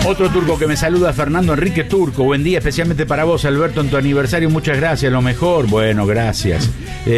Otro turco que me saluda, Fernando Enrique Turco. Buen día, especialmente para vos, Alberto, en tu aniversario. Muchas gracias, lo mejor. Bueno, gracias.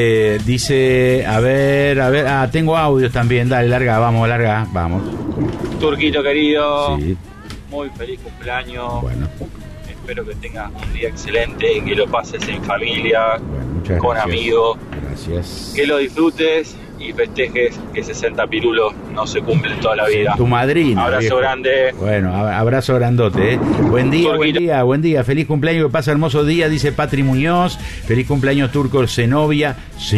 Dice, a ver. Tengo audios también. Dale, larga, vamos. Turquito querido, sí. Muy feliz cumpleaños. Bueno. Espero que tengas un día excelente, que lo pases en familia, bueno, con amigos. Gracias. Que lo disfrutes y festejes que 60 pirulos no se cumplen toda la vida. Tu madrina. Abrazo viejo. Grande. Bueno, abrazo grandote. Buen día. Feliz cumpleaños, que pasa hermoso día, dice Patri Muñoz. Feliz cumpleaños, Turco Zenobia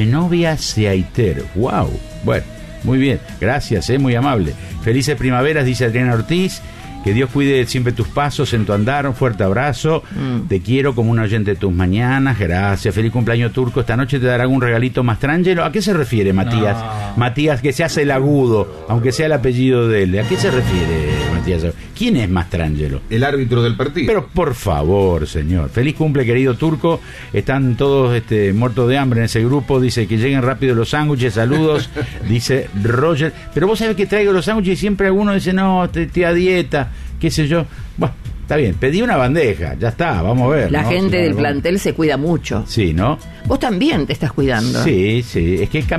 Seaiter. Wow. Bueno, muy bien. Gracias, muy amable. Felices primaveras, dice Adriana Ortiz. Que Dios cuide siempre tus pasos en tu andar. Un fuerte abrazo. Te quiero como un oyente de tus mañanas. Gracias. Feliz cumpleaños, Turco. Esta noche te dará algún regalito Mastrangelo. ¿A qué se refiere, Matías? No. Matías, que se hace el agudo, aunque sea el apellido de él. ¿A qué se refiere, Matías? ¿Quién es Mastrangelo? El árbitro del partido. Pero por favor, señor. Feliz cumple, querido Turco. Están todos muertos de hambre en ese grupo. Dice que lleguen rápido los sándwiches. Saludos. Dice Roger. Pero vos sabés que traigo los sándwiches y siempre alguno dice, no, estoy a dieta. Qué sé yo. Bueno, está bien, pedí una bandeja, ya está, vamos a ver. La gente del plantel se cuida mucho. Sí, ¿no? Vos también te estás cuidando. Sí, es que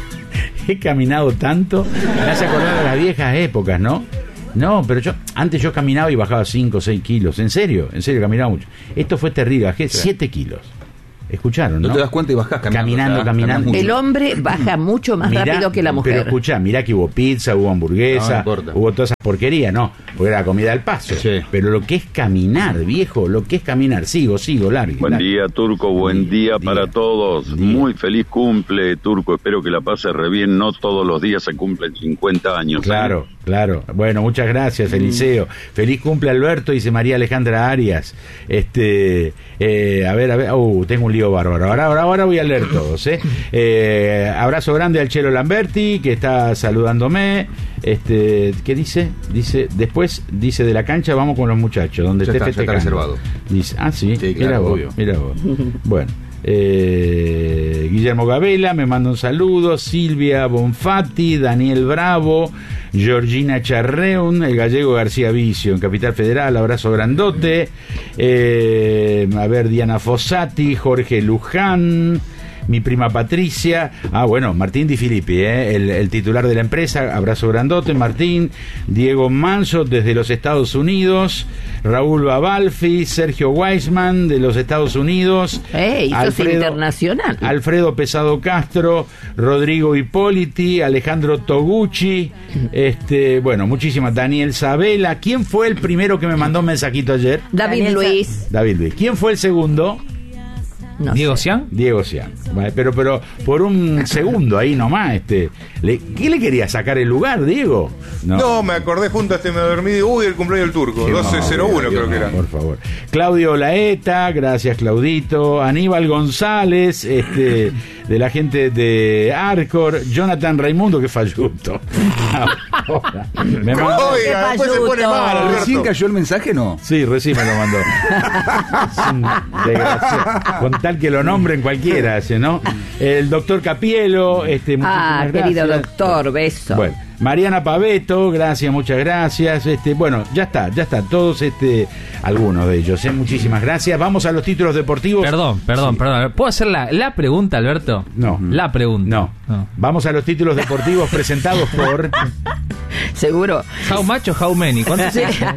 he caminado tanto, me hace acordar de las viejas épocas, ¿no? No, pero antes yo caminaba y bajaba 5 o 6 kilos, en serio caminaba mucho. Esto fue terrible, bajé 7 kilos. ¿Escucharon, no? No te das cuenta y bajás caminando. El hombre baja mucho más rápido que la mujer. Pero escuchá, mirá que hubo pizza, hubo hamburguesa, hubo toda esa porquería, no, porque era comida al paso. Sí. Pero lo que es caminar, viejo, sigo, largo. Buen día, Turco, buen día para todos. Muy feliz cumple, Turco, espero que la pases re bien. No todos los días se cumplen 50 años. Claro. Bueno, muchas gracias, Eliseo. Feliz cumple, Alberto, dice María Alejandra Arias. A ver, tengo un lío bárbaro. Ahora voy a leer todos, abrazo grande al Chelo Lamberti, que está saludándome. ¿Qué dice? Después dice de la cancha, vamos con los muchachos, donde esté festejando. Está reservado. Dice, sí, claro, mira vos. Bueno. Guillermo Gabela me manda un saludo, Silvia Bonfatti, Daniel Bravo, Georgina Charreun, el gallego García Vicio en Capital Federal, abrazo grandote. Diana Fossati, Jorge Luján, mi prima Patricia, Martín Di Filippi, el titular de la empresa, abrazo grandote, Martín, Diego Manso desde los Estados Unidos, Raúl Babalfi, Sergio Weisman de los Estados Unidos, Alfredo, internacional. Alfredo Pesado Castro, Rodrigo Hipóliti, Alejandro Toguchi, muchísimas, Daniel Sabela. ¿Quién fue el primero que me mandó un mensajito ayer? David Luis. ¿Quién fue el segundo? No ¿Diego sé. Sian? Diego Sian. Pero por un segundo ahí nomás. ¿Qué le quería sacar el lugar, Diego? No, me acordé junto a me dormí y el cumpleaños del Turco. 1201 creo que era. Por favor. Claudio Laeta, gracias Claudito. Aníbal González, de la gente de Arcor. Jonathan Raimundo, que falluto. Oiga, después se pone mal. ¿Recién cayó el mensaje, no? Sí, recién me lo mandó. Desgracia. Con tal que lo nombren cualquiera, ¿no? El doctor Capielo, muchísimas querido gracias. doctor, beso. Bueno, Mariana Paveto, gracias, muchas gracias. Ya está, todos algunos de ellos, muchísimas gracias. Vamos a los títulos deportivos. Perdón. ¿Puedo hacer la pregunta, Alberto? No. La pregunta. No. Vamos a los títulos deportivos presentados por... Seguro. How much o how many? ¿Cuántos?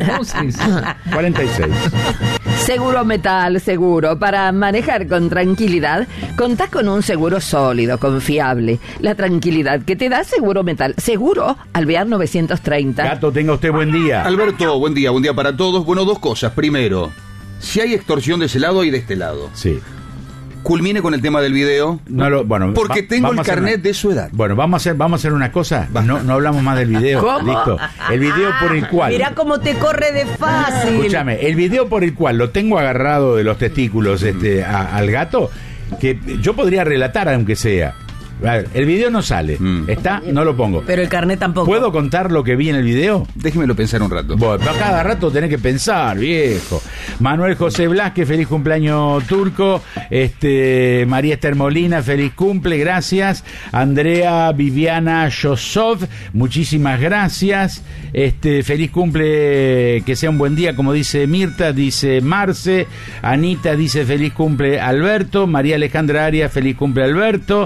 46. Seguro Metal, seguro. Para manejar con tranquilidad, contás con un seguro sólido, confiable. La tranquilidad que te da Seguro Metal. Seguro Alvear 930. Gato, tenga usted buen día. Alberto, buen día para todos. Bueno, dos cosas. Primero, si hay extorsión de ese lado y de este lado. Sí. Culmine con el tema del video. Porque tengo el carnet de su edad. Bueno, vamos a hacer una cosa. No hablamos más del video. ¿Cómo? Listo. El video por el cual... Mirá cómo te corre de fácil. Escúchame, el video por el cual lo tengo agarrado de los testículos al gato, que yo podría relatar aunque sea. El video no sale, no lo pongo. Pero el carnet tampoco. ¿Puedo contar lo que vi en el video? Déjemelo pensar un rato. Bueno, cada rato tenés que pensar, viejo. Manuel José Blasque, feliz cumpleaños Turco. María Esther Molina, feliz cumple, gracias. Andrea Viviana Yosov, muchísimas gracias. Feliz cumple, que sea un buen día, como dice Mirta, dice Marce. Anita dice feliz cumple Alberto. María Alejandra Arias, feliz cumple Alberto.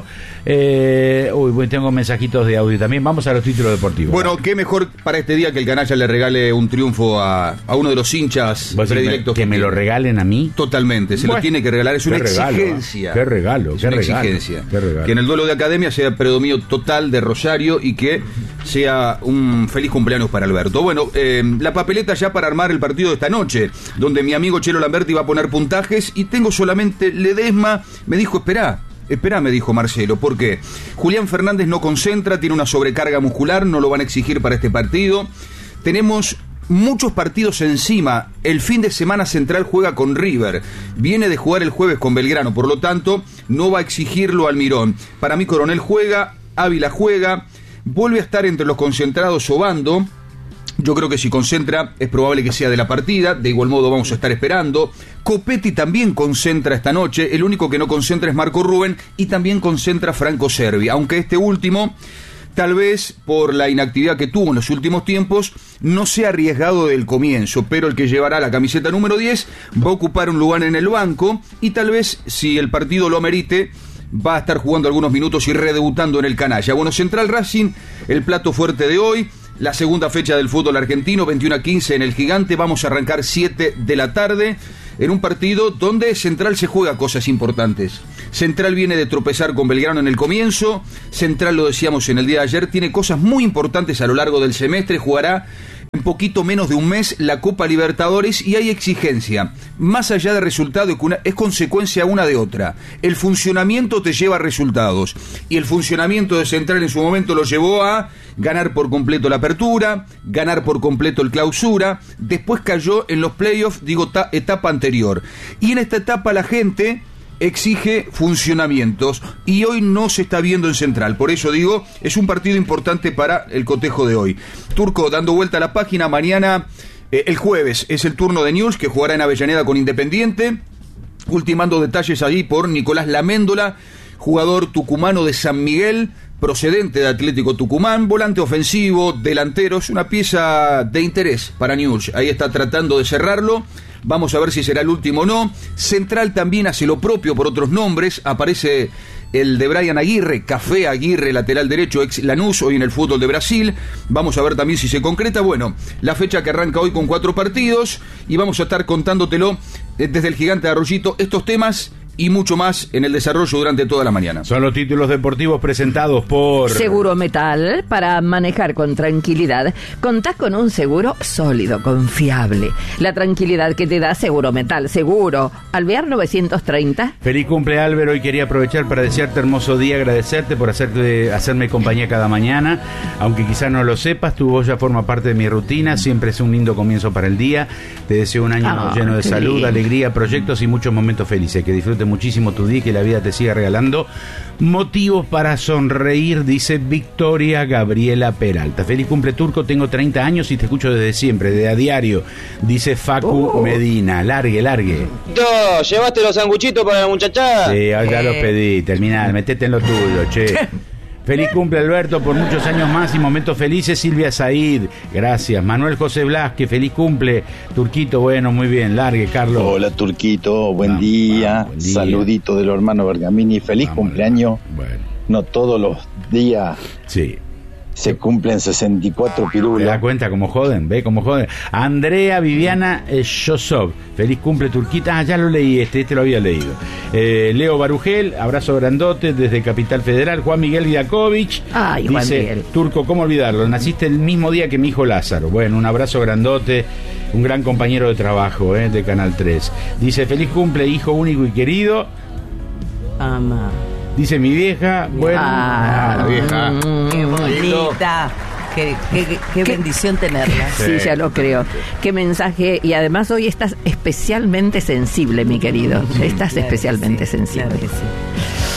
Tengo mensajitos de audio también. Vamos a los títulos deportivos. Bueno, qué mejor para este día que el canalla le regale un triunfo a uno de los hinchas predilectos. ¿Que me lo regalen a mí? Totalmente, se lo tiene que regalar, es una exigencia. Qué regalo, qué exigencia. Que en el duelo de Academia sea predominio total de Rosario y que sea un feliz cumpleaños para Alberto. Bueno, la papeleta ya para armar el partido de esta noche, donde mi amigo Chelo Lamberti va a poner puntajes y tengo solamente Ledesma. Me dijo, Esperá, me dijo Marcelo, porque Julián Fernández no concentra, tiene una sobrecarga muscular, no lo van a exigir para este partido. Tenemos muchos partidos encima. El fin de semana Central juega con River, viene de jugar el jueves con Belgrano, por lo tanto no va a exigirlo Almirón. Para mí Coronel juega, Ávila juega, vuelve a estar entre los concentrados Obando. Yo creo que si concentra es probable que sea de la partida, de igual modo vamos a estar esperando. Copetti también concentra esta noche, el único que no concentra es Marco Rubén y también concentra Franco Cervi, aunque este último, tal vez por la inactividad que tuvo en los últimos tiempos, no sea arriesgado del comienzo, pero el que llevará la camiseta número 10 va a ocupar un lugar en el banco y tal vez, si el partido lo amerite, va a estar jugando algunos minutos y redebutando en el canalla. Bueno, Central Racing, el plato fuerte de hoy. La segunda fecha del fútbol argentino, 21-15 en el Gigante. Vamos a arrancar 7 de la tarde en un partido donde Central se juega cosas importantes. Central viene de tropezar con Belgrano en el comienzo. Central, lo decíamos en el día de ayer, tiene cosas muy importantes a lo largo del semestre. Jugará en poquito menos de un mes la Copa Libertadores y hay exigencia. Más allá de resultado, es consecuencia una de otra. El funcionamiento te lleva a resultados. Y el funcionamiento de Central en su momento lo llevó a ganar por completo la apertura, ganar por completo el clausura, después cayó en los playoffs, etapa anterior. Y en esta etapa la gente exige funcionamientos y hoy no se está viendo en Central, por eso digo, es un partido importante para el cotejo de hoy. Turco, dando vuelta a la página, mañana, el jueves, es el turno de News, que jugará en Avellaneda con Independiente, ultimando detalles ahí por Nicolás Laméndola, jugador tucumano de San Miguel, procedente de Atlético Tucumán, volante ofensivo, delantero, es una pieza de interés para News, ahí está tratando de cerrarlo. Vamos a ver si será el último o no. Central también hace lo propio por otros nombres. Aparece el de Brian Aguirre, Café Aguirre, lateral derecho, ex Lanús, hoy en el fútbol de Brasil. Vamos a ver también si se concreta. Bueno, la fecha que arranca hoy con 4 partidos y vamos a estar contándotelo desde el Gigante de Arroyito, estos temas y mucho más en el desarrollo durante toda la mañana. Son los títulos deportivos presentados por Seguro Metal. Para manejar con tranquilidad, contás con un seguro sólido, confiable. La tranquilidad que te da Seguro Metal. Seguro. Alvear 930. Feliz cumple, Álvaro. Hoy quería aprovechar para desearte hermoso día, agradecerte por hacerme compañía cada mañana. Aunque quizás no lo sepas, tu voz ya forma parte de mi rutina. Siempre es un lindo comienzo para el día. Te deseo un año lleno de salud, alegría, proyectos y muchos momentos felices. Que disfrutes muchísimo tu día y que la vida te siga regalando motivos para sonreír, dice Victoria Gabriela Peralta. Feliz cumple, Turco, tengo 30 años y te escucho desde siempre, de a diario, dice Facu Medina. Largue. ¿Llevaste los sanguchitos para la muchachada? Sí, ya los pedí, terminar, metete en lo tuyo, che. Feliz cumple, Alberto, por muchos años más y momentos felices. Silvia Said, gracias. Manuel José Blasque, feliz cumple. Turquito, bueno, muy bien, largue, Carlos. Hola, Turquito, buen día. Saludito del hermano Bergamini, feliz cumpleaños. Bueno. No todos los días. Sí. Se cumplen 64 pirulas. ¿Te das cuenta cómo joden? ¿Ve cómo joden? Andrea Viviana Yosov, feliz cumple, Turquita. Ya lo leí, este lo había leído. Leo Barugel, abrazo grandote desde Capital Federal. Juan Miguel Vidakovich. Ay, Juan dice, Miguel. Turco, ¿cómo olvidarlo? Naciste el mismo día que mi hijo Lázaro. Bueno, un abrazo grandote. Un gran compañero de trabajo, de Canal 3. Dice, feliz cumple, hijo único y querido. Ama. Dice mi vieja, bueno, la vieja. Qué bonita. Qué bendición tenerla. Sí, ya lo creo. Qué mensaje. Y además hoy estás especialmente sensible, mi querido. Estás especialmente sensible. Claro que sí.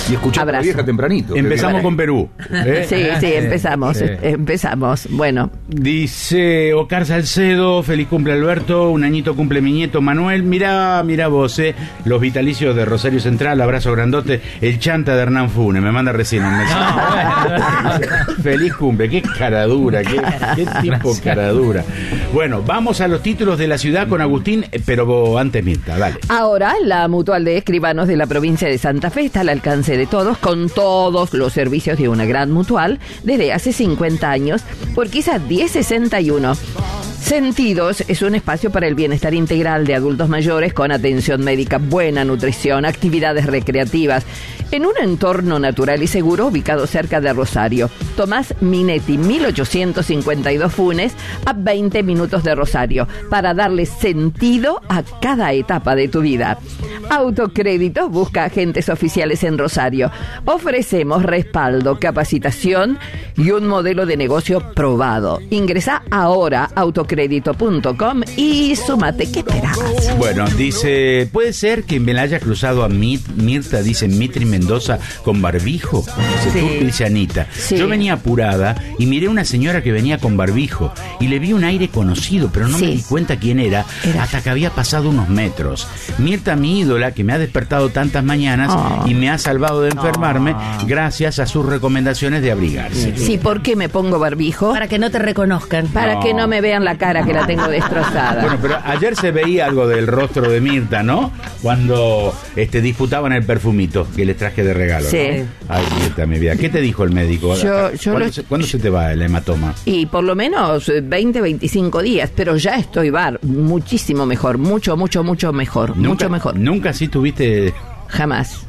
Y escuchar a la vieja tempranito. Empezamos con Perú. Sí, empezamos. Bueno. Dice Ocar Salcedo, feliz cumple Alberto, un añito cumple mi nieto Manuel. Mirá vos, los vitalicios de Rosario Central, abrazo grandote. El chanta de Hernán Funes, me manda recién un mensaje. Feliz cumple, qué caradura, qué tipo caradura. Bueno, vamos a los títulos de la ciudad con Agustín, pero antes Mirta, dale. Ahora, la Mutual de Escribanos de la provincia de Santa Fe está al alcance de todos, con todos los servicios de una gran mutual desde hace 50 años, por quizá 1061. Sentidos es un espacio para el bienestar integral de adultos mayores con atención médica, buena nutrición, actividades recreativas, en un entorno natural y seguro ubicado cerca de Rosario. Tomás Minetti, 1852 Funes, a 20 minutos de Rosario, para darle sentido a cada etapa de tu vida. Autocrédito busca agentes oficiales en Rosario. Ofrecemos respaldo, capacitación y un modelo de negocio probado. Ingresa ahora a autocrédito.com y súmate. ¿Qué esperas? Bueno, dice, ¿puede ser que me la haya cruzado a Mirta, dice Mitri Mendoza, con barbijo? Dice Anita. Sí. Yo venía apurada y miré una señora que venía con barbijo y le vi un aire conocido, pero no me di cuenta quién era hasta que había pasado unos metros. Mirta, mi ídola, que me ha despertado tantas mañanas y me ha salvado de enfermarme gracias a sus recomendaciones de abrigarse. Sí, ¿por qué me pongo barbijo? Para que no te reconozcan. Para que no me vean la cara, que la tengo destrozada. Bueno, pero ayer se veía algo del rostro de Mirta, ¿no? Cuando disputaban el perfumito que les traje de regalo, ¿no? Sí. Ay, Mirta, mi vida. ¿Qué te dijo el médico? ¿Cuándo se te va el hematoma? Y por lo menos 20, 25 días, pero ya estoy muchísimo mejor, mucho mejor, mucho mejor. ¿Nunca sí tuviste...? Jamás.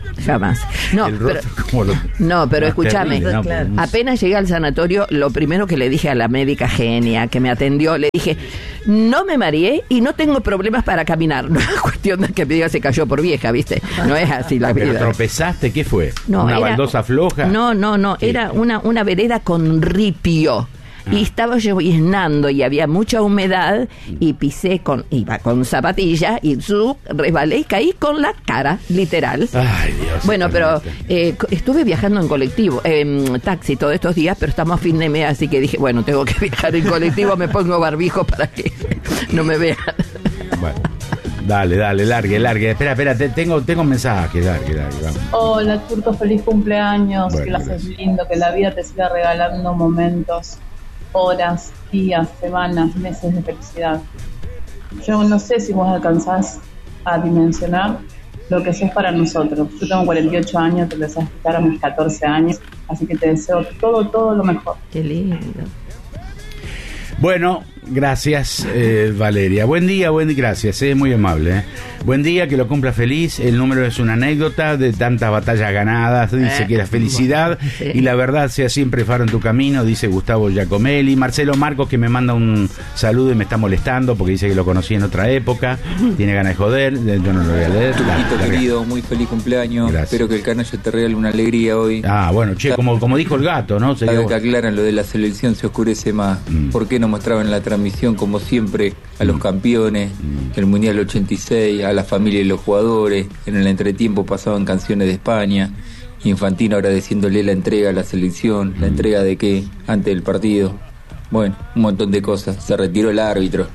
No, pero escúchame, terrible, claro. Apenas llegué al sanatorio, lo primero que le dije a la médica genia que me atendió, le dije, no me mareé y no tengo problemas para caminar. No es cuestión de que me diga se cayó por vieja, ¿viste? No es así la vida. ¿Pero tropezaste? ¿Qué fue? No, ¿Una baldosa floja? No, era una vereda con ripio. Y estaba lloviznando y había mucha humedad y iba con zapatilla y resbalé y caí con la cara, literal. Ay, Dios. Bueno, pero estuve viajando en colectivo, en taxi todos estos días, pero estamos a fin de mes, así que dije, bueno, tengo que viajar en colectivo, me pongo barbijo para que no me vean. Bueno. Dale, largue. Espera, tengo un mensaje, largue, vamos. Hola, Turco, feliz cumpleaños, bueno, que la haces lindo, que la vida te siga regalando momentos, horas, días, semanas, meses de felicidad. Yo no sé si vos alcanzás a dimensionar lo que sos para nosotros. Yo tengo 48 años, te empecé a explicar a mis 14 años, así que te deseo todo lo mejor. Qué lindo. Bueno, gracias, Valeria. Buen día, gracias, muy amable. Buen día, que lo cumpla feliz. El número es una anécdota de tantas batallas ganadas. Dice que la felicidad y la verdad sea siempre faro en tu camino, dice Gustavo Giacomelli. Marcelo Marcos, que me manda un saludo y me está molestando porque dice que lo conocí en otra época. Tiene ganas de joder, yo no lo voy a leer. Turquito querido, muy feliz cumpleaños. Gracias. Espero que el canalla te regale una alegría hoy. Bueno, como dijo el gato, ¿no? Cada vez que aclaran lo de la selección se oscurece más. ¿Por qué no mostraban en la transmisión, como siempre, a los campeones, el Mundial 86, a la familia y los jugadores? En el entretiempo pasaban canciones de España, Infantino agradeciéndole la entrega a la selección. ¿La entrega de qué? Antes del partido. Bueno, un montón de cosas. Se retiró el árbitro.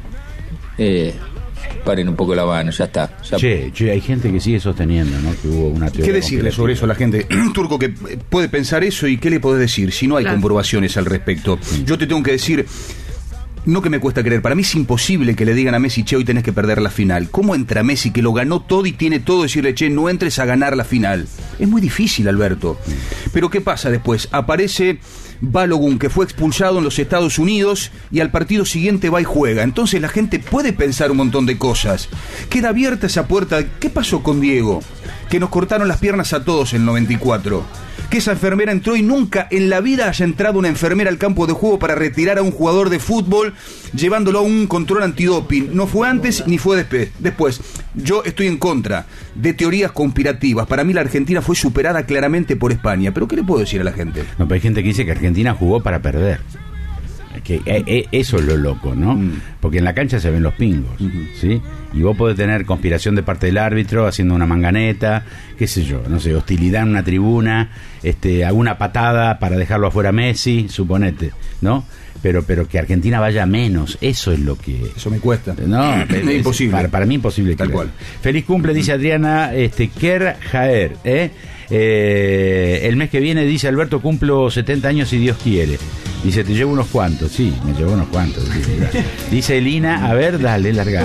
Paren un poco la mano, ya está. Che, hay gente que sigue sosteniendo, ¿no? Que hubo una teoría. ¿Qué decirle sobre eso a la gente, Turco, que puede pensar eso, y qué le podés decir si no hay comprobaciones al respecto? Yo te tengo que decir, no que me cuesta creer, para mí es imposible que le digan a Messi, che, hoy tenés que perder la final. ¿Cómo entra Messi, que lo ganó todo y tiene todo, decirle, che, no entres a ganar la final? Es muy difícil, Alberto. Pero ¿qué pasa después? Aparece Balogun, que fue expulsado en los Estados Unidos, y al partido siguiente va y juega. Entonces la gente puede pensar un montón de cosas. Queda abierta esa puerta. ¿Qué pasó con Diego? Que nos cortaron las piernas a todos en el 94. Que esa enfermera entró y nunca en la vida haya entrado una enfermera al campo de juego para retirar a un jugador de fútbol llevándolo a un control antidoping. No fue antes ni fue después. Yo estoy en contra de teorías conspirativas. Para mí la Argentina fue superada claramente por España. ¿Pero qué le puedo decir a la gente? No, pero hay gente que dice que Argentina jugó para perder. eso es lo loco, ¿no? Porque en la cancha se ven los pingos, ¿sí? Y vos podés tener conspiración de parte del árbitro haciendo una manganeta, qué sé yo, no sé, hostilidad en una tribuna, alguna patada para dejarlo afuera a Messi, suponete, ¿no? Pero que Argentina vaya menos, eso es lo que... Eso me cuesta. No, es imposible. Para mí imposible. Tal cual. Feliz cumple, dice Adriana Ker Jaer, el mes que viene, dice Alberto, cumplo 70 años si Dios quiere. Dice, te llevo unos cuantos. Sí, me llevo unos cuantos. Dice Elina, a ver, dale, larga.